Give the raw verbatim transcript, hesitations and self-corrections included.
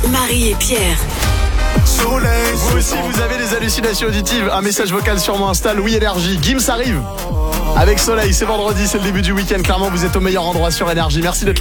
Marie et Pierre. Vous aussi, vous avez des hallucinations auditives. Un message vocal sur mon Insta, Louis Énergie. Gims arrive avec Soleil, c'est vendredi, c'est le début du week-end. Clairement, vous êtes au meilleur endroit sur Énergie. Merci d'être là.